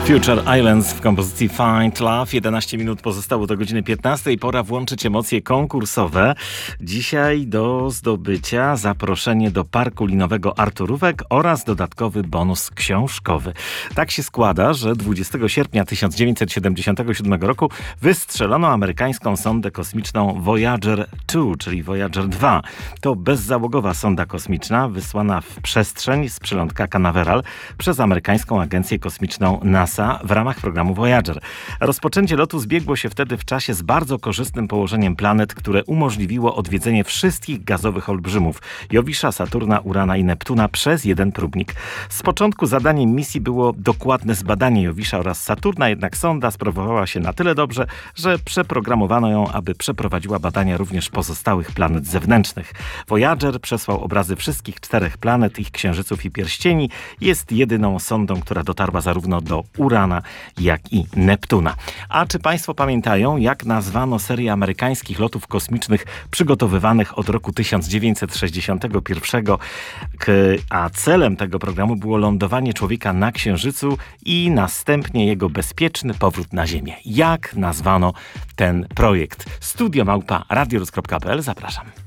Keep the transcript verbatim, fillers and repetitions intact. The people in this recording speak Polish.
Future Islands w kompozycji Find Love. jedenaście minut pozostało do godziny piętnastej. Pora włączyć emocje konkursowe. Dzisiaj do zdobycia zaproszenie do Parku Linowego Arturówek oraz dodatkowy bonus książkowy. Tak się składa, że dwudziestego sierpnia tysiąc dziewięćset siedemdziesiątego siódmego roku wystrzelono amerykańską sondę kosmiczną Voyager dwa, czyli Voyager dwa. To bezzałogowa sonda kosmiczna wysłana w przestrzeń z przylądka Canaveral przez amerykańską agencję kosmiczną NASA w ramach programu Voyager. Rozpoczęcie lotu zbiegło się wtedy w czasie z bardzo korzystnym położeniem planet, które umożliwiło odwiedzenie wszystkich gazowych olbrzymów Jowisza, Saturna, Urana i Neptuna przez jeden próbnik. Z początku zadaniem misji było dokładne zbadanie Jowisza oraz Saturna, jednak sonda sprawowała się na tyle dobrze, że przeprogramowano ją, aby przeprowadziła badania również pozostałych planet zewnętrznych. Voyager przesłał obrazy wszystkich czterech planet, ich księżyców i pierścieni. Jest jedyną sondą, która dotarła zarówno do Urana, jak i Neptuna. A czy Państwo pamiętają, jak nazwano serię amerykańskich lotów kosmicznych przygotowywanych od roku tysiąc dziewięćset sześćdziesiątego pierwszego, a celem tego programu było lądowanie człowieka na Księżycu i następnie jego bezpieczny powrót na Ziemię. Jak nazwano ten projekt? Studio małpa radiorus kropka p l. Zapraszam.